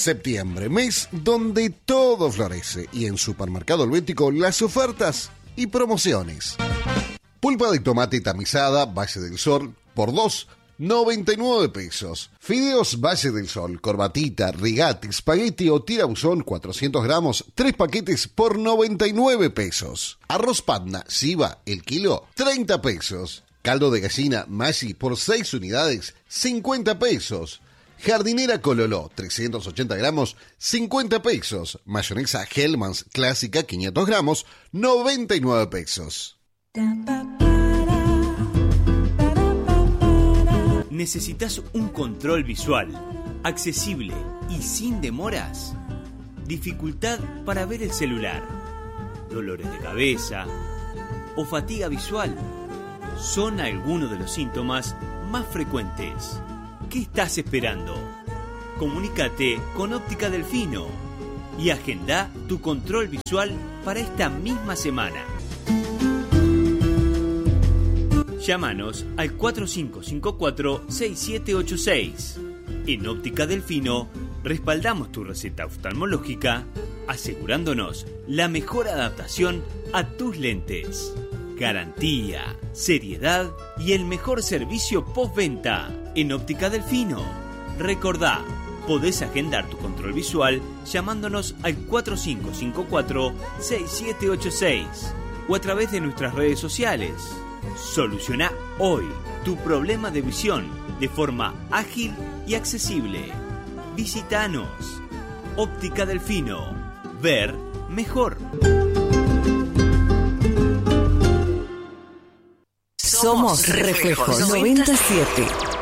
Septiembre, mes donde todo florece, y en Supermercado Helvético las ofertas y promociones. Pulpa de tomate tamizada Valle del Sol por 2,99 pesos. Fideos Valle del Sol, corbatita, rigati, espagueti o tirabuzón 400 gramos, 3 paquetes por 99 pesos. Arroz panda Siva, el kilo, 30 pesos. Caldo de gallina Maggi por 6 unidades, 50 pesos. Jardinera Cololó, 380 gramos, 50 pesos. Mayonesa Hellmann's clásica, 500 gramos, 99 pesos. ¿Necesitas un control visual accesible y sin demoras? ¿Dificultad para ver el celular? ¿Dolores de cabeza? ¿O fatiga visual? Son algunos de los síntomas más frecuentes. ¿Qué estás esperando? Comunícate con Óptica Delfino y agenda tu control visual para esta misma semana. Llámanos al 4554-6786. En Óptica Delfino respaldamos tu receta oftalmológica, asegurándonos la mejor adaptación a tus lentes. Garantía, seriedad y el mejor servicio postventa en Óptica Delfino. Recordá, podés agendar tu control visual llamándonos al 4554-6786 o a través de nuestras redes sociales. Soluciona hoy tu problema de visión de forma ágil y accesible. Visítanos. Óptica Delfino. Ver mejor. Somos Reflejos 97.